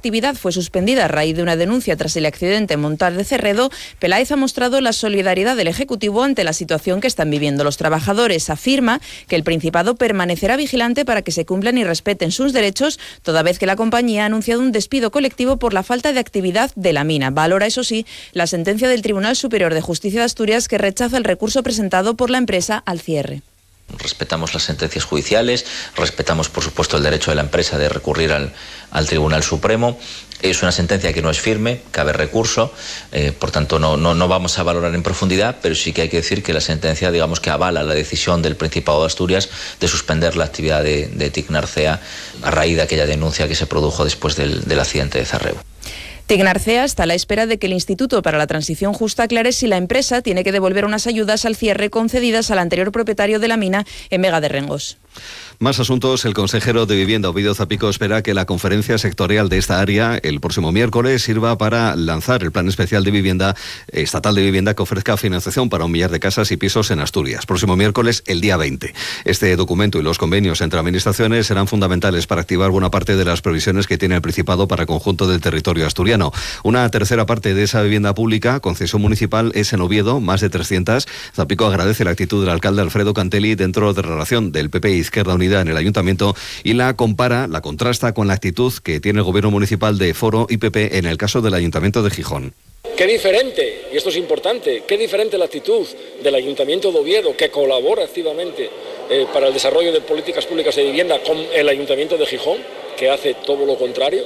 actividad fue suspendida a raíz de una denuncia tras el accidente en Montar de Cerredo, Peláez ha mostrado la solidaridad del Ejecutivo ante la situación que están viviendo los trabajadores. Afirma que el Principado permanecerá vigilante para que se cumplan y respeten sus derechos, toda vez que la compañía ha anunciado un despido colectivo por la falta de actividad de la mina. Valora, eso sí, la sentencia del Tribunal Superior de Justicia de Asturias, que rechaza el recurso presentado por la empresa al cierre. Respetamos las sentencias judiciales, respetamos, por supuesto, el derecho de la empresa de recurrir al Tribunal Supremo. Es una sentencia que no es firme, cabe recurso, por tanto no vamos a valorar en profundidad, pero sí que hay que decir que la sentencia, digamos, que avala la decisión del Principado de Asturias de suspender la actividad de TIC Narcea a raíz de aquella denuncia que se produjo después del accidente de Zarreu. TIC Narcea está a la espera de que el Instituto para la Transición Justa aclare si la empresa tiene que devolver unas ayudas al cierre concedidas al anterior propietario de la mina en Vega de Rengos. Más asuntos. El consejero de Vivienda, Ovidio Zapico, espera que la conferencia sectorial de esta área el próximo miércoles sirva para lanzar el plan especial de vivienda estatal de vivienda que ofrezca financiación para 1 millar de casas y pisos en Asturias. Próximo miércoles, el día 20. Este documento y los convenios entre administraciones serán fundamentales para activar buena parte de las previsiones que tiene el Principado para el conjunto del territorio asturiano. Una tercera parte de esa vivienda pública, concesión municipal, es en Oviedo, más de 300. Zapico agradece la actitud del alcalde Alfredo Cantelli dentro de la relación del PP e Izquierda Unida en el Ayuntamiento y la contrasta con la actitud que tiene el Gobierno municipal de Foro y PP en el caso del Ayuntamiento de Gijón. Qué diferente, y esto es importante, qué diferente la actitud del Ayuntamiento de Oviedo, que colabora activamente para el desarrollo de políticas públicas de vivienda, con el Ayuntamiento de Gijón, que hace todo lo contrario.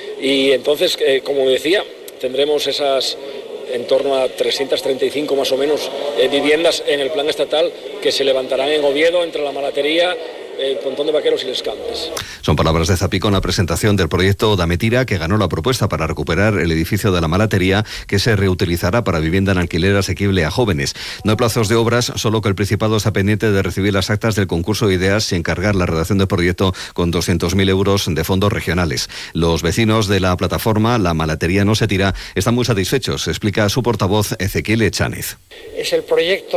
Y entonces, como decía, tendremos esas en torno a 335 más o menos viviendas en el plan estatal que se levantarán en Oviedo, entre la Malatería, Pontón de Vaqueros y Les Campes. Son palabras de Zapico en la presentación del proyecto Dametira, que ganó la propuesta para recuperar el edificio de la Malatería, que se reutilizará para vivienda en alquiler asequible a jóvenes. No hay plazos de obras, solo que el Principado está pendiente de recibir las actas del concurso de ideas y encargar la redacción del proyecto con 200.000 euros de fondos regionales. Los vecinos de la plataforma La Malatería no se tira están muy satisfechos, explica su portavoz Ezequiel Echaniz. Es el proyecto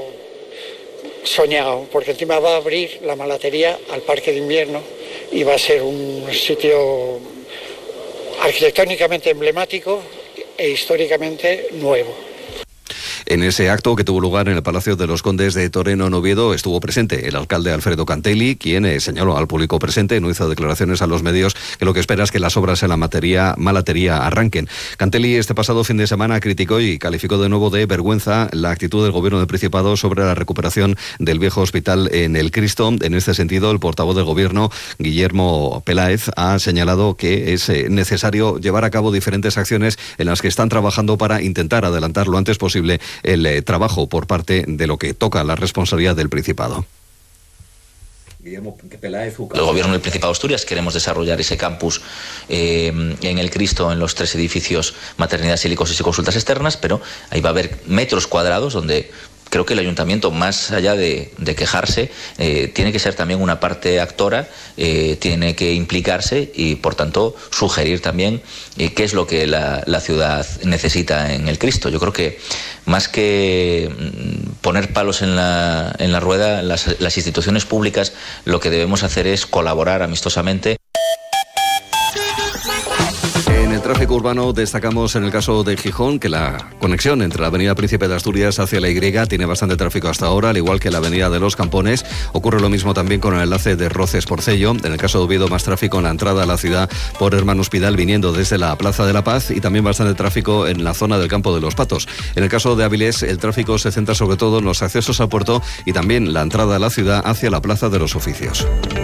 soñado, porque encima va a abrir la Malatería al parque de invierno y va a ser un sitio arquitectónicamente emblemático e históricamente nuevo. En ese acto que tuvo lugar en el Palacio de los Condes de Toreno, en Oviedo, estuvo presente el alcalde Alfredo Cantelli, quien señaló al público presente, no hizo declaraciones a los medios, que lo que espera es que las obras en la Malatería arranquen. Cantelli este pasado fin de semana criticó y calificó de nuevo de vergüenza la actitud del Gobierno del Principado sobre la recuperación del viejo hospital en el Cristo. En este sentido, el portavoz del Gobierno, Guillermo Peláez, ha señalado que es necesario llevar a cabo diferentes acciones en las que están trabajando para intentar adelantar lo antes posible el trabajo por parte de lo que toca la responsabilidad del Principado. El Gobierno del Principado de Asturias queremos desarrollar ese campus en el Cristo, en los 3 edificios Maternidad, Silicosis y Consultas Externas, pero ahí va a haber metros cuadrados donde creo que el Ayuntamiento, más allá de quejarse, tiene que ser también una parte actora, tiene que implicarse y, por tanto, sugerir también qué es lo que la ciudad necesita en el Cristo. Yo creo que más que poner palos en la rueda, las instituciones públicas lo que debemos hacer es colaborar amistosamente. En el tráfico urbano destacamos en el caso de Gijón que la conexión entre la avenida Príncipe de Asturias hacia la Y tiene bastante tráfico hasta ahora, al igual que la avenida de los Campones. Ocurre lo mismo también con el enlace de Roces-Porcello. En el caso de Oviedo, más tráfico en la entrada a la ciudad por Hermanos Pidal viniendo desde la Plaza de la Paz, y también bastante tráfico en la zona del Campo de los Patos. En el caso de Avilés, el tráfico se centra sobre todo en los accesos al puerto y también la entrada a la ciudad hacia la Plaza de los Oficios.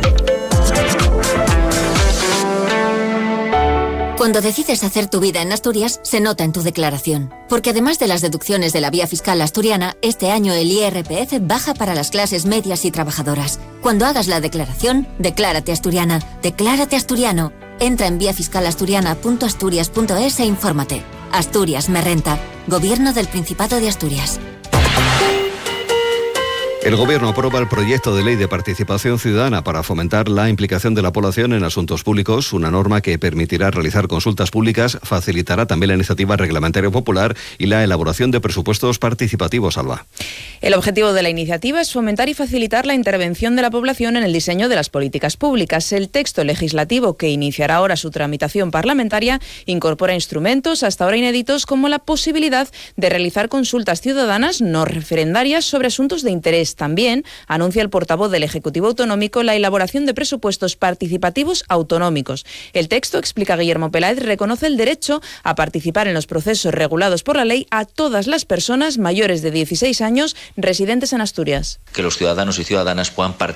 Cuando decides hacer tu vida en Asturias, se nota en tu declaración. Porque además de las deducciones de la vía fiscal asturiana, este año el IRPF baja para las clases medias y trabajadoras. Cuando hagas la declaración, declárate asturiana, declárate asturiano. Entra en viafiscalasturiana.asturias.es e infórmate. Asturias me renta. Gobierno del Principado de Asturias. El Gobierno aprueba el proyecto de ley de participación ciudadana para fomentar la implicación de la población en asuntos públicos, una norma que permitirá realizar consultas públicas, facilitará también la iniciativa reglamentaria popular y la elaboración de presupuestos participativos, Alba. El objetivo de la iniciativa es fomentar y facilitar la intervención de la población en el diseño de las políticas públicas. El texto legislativo que iniciará ahora su tramitación parlamentaria incorpora instrumentos hasta ahora inéditos como la posibilidad de realizar consultas ciudadanas no referendarias sobre asuntos de interés. También anuncia el portavoz del Ejecutivo Autonómico la elaboración de presupuestos participativos autonómicos. El texto, explica Guillermo Peláez, reconoce el derecho a participar en los procesos regulados por la ley a todas las personas mayores de 16 años residentes en Asturias. Que los ciudadanos y ciudadanas puedan participar